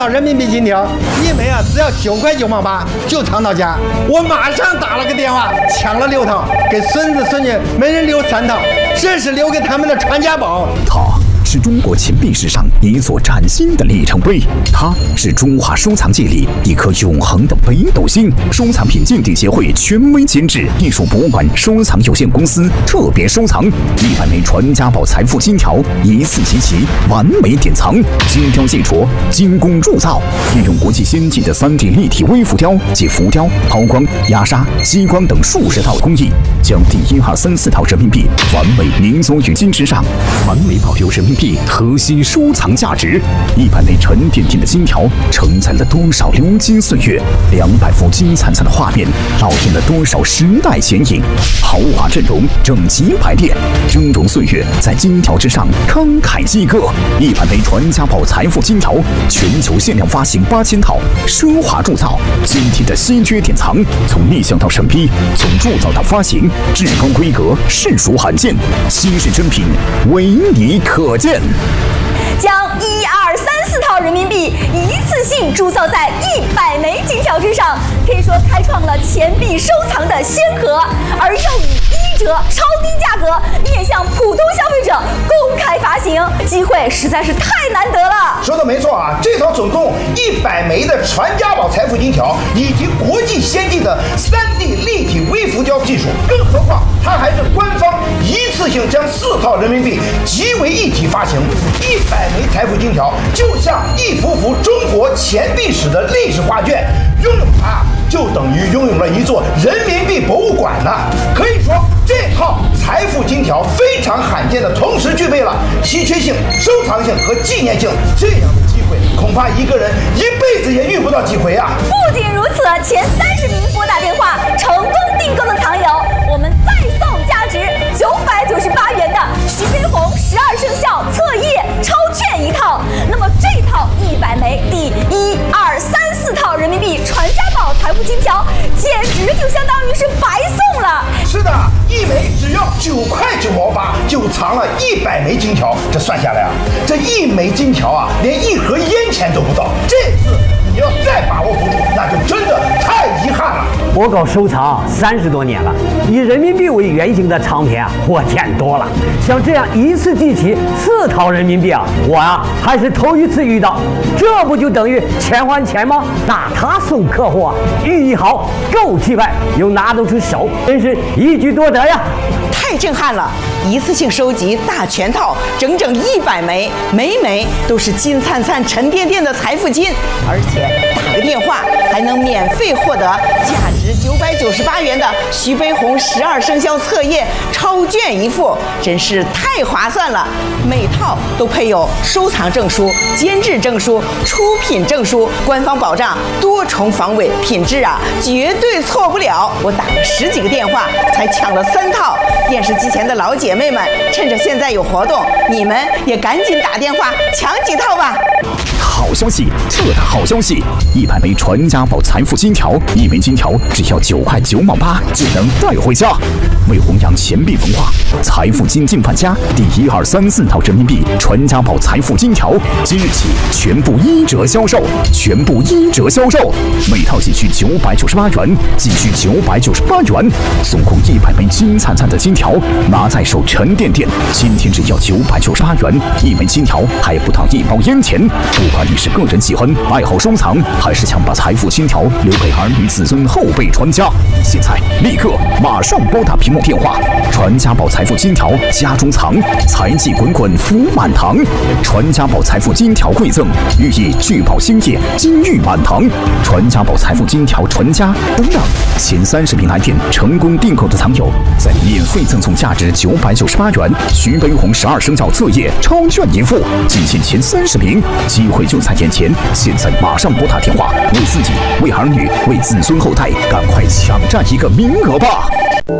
人民币金条一枚啊，只要9块9毛8就藏到家。我马上打了个电话，抢了6套，给孙子孙女每人留3套，这是留给他们的传家宝。 它是中国钱币史上一座崭新的里程碑，它是中华收藏界里一颗永恒的北斗星。收藏品鉴定协会权威监制，艺术博物馆收藏有限公司特别收藏100枚传家宝财富金条，一次集齐，完美典藏。精雕细琢，精工铸造，运用国际先进的3D 立体微浮雕及浮雕、抛光、压沙、激光等数十套工艺，将第1、2、3、4套人民币完美凝缩于金之上，完美保留人民币核心收藏价值。100枚沉甸甸的金条承载了多少流金岁月，200幅金灿灿的画面烙印了多少时代剪影。豪华阵容，整齐排列，峥嵘岁月在金条之上慷慨激歌。100枚传家宝财富金条，全球限量发行8000套，奢华铸造，精体的稀缺典藏，从立项到审批，从铸造到发行，至高规格，实属罕见，稀世珍品，唯你可见。 将1、2、3、4套人民币一次性铸造在100枚金条之上，可以说开创了钱币收藏的先河，而又以1折超低价格面向普通消费者公开发行，机会实在是太难得了。 说的没错啊，这套总共100枚的传家宝财富金条，以及国际先进的3D 立体微浮雕技术，更何况它还是官方一次性将4套人民币集为一体发行。100枚财富金条就像一幅幅中国钱币史的历史画卷，拥有它就等于拥有了一座人民币博物馆呢。可以说，这套财富金条非常罕见的同时具备了稀缺性、收藏性和纪念性，这样的机会恐怕一个人一辈子也遇不到几回啊！ 不仅如此，前30名拨打电话成功订购的藏友，我们再送价值998元的徐悲鸿12生肖册页超券1套。那么这套100枚第1、2、3、4套人民币传家宝财富金条，简直就相当于是白送了。 是的，一枚只要9块9毛8，就藏了100枚金条。这算下来啊，这一枚金条啊，连1盒烟钱都不到。这次你要再把握不住，那就真的太遗憾了。 我搞收藏30多年了，以人民币为原型的藏品啊，我见多了。像这样一次集齐4套人民币啊，我啊还是头一次遇到。这不就等于钱还钱吗？大他送客户啊，寓意好，够气派，又拿得出手，真是一举多得呀！ 太震撼了！一次性收集大全套，整整100枚，每枚都是金灿灿、沉甸甸的财富金，而且打个电话还能免费获得价值998元的徐悲鸿12生肖册页超卷1副，真是太划算了！每套都配有收藏证书、监制证书、出品证书，官方保障多重防伪，品质啊绝对错不了。我打了10几个电话才抢了3套。电视机前的老姐妹们，趁着现在有活动，你们也赶紧打电话抢几套吧！ 好消息，特大好消息！100枚传家宝财富金条，一枚金条只要9块9毛8就能带回家。为弘扬钱币文化，财富金进范家第1、2、3、4套人民币传家宝财富金条，今日起全部1折销售，全部1折销售，每套仅需998元，仅需998元，总共100枚金灿灿的金条，拿在手沉甸甸。今天只要998元，一枚金条还不到1包烟钱。不管你是个人喜欢、爱好收藏，还是想把财富金条留给儿女子孙后辈传家，现在立刻马上拨打屏幕电话，传家宝财富金条家中藏，财气滚滚福满堂。传家宝财富金条馈赠，寓意聚宝兴业，金玉满堂。传家宝财富金条传家不让前30名来电成功订购的藏友，再免费赠送价值998元徐悲鸿12生肖册页超卷1副，仅限前30名，机会就在眼前，现在马上拨打电话，为自己、为儿女、为子孙后代，赶快抢占一个名额吧！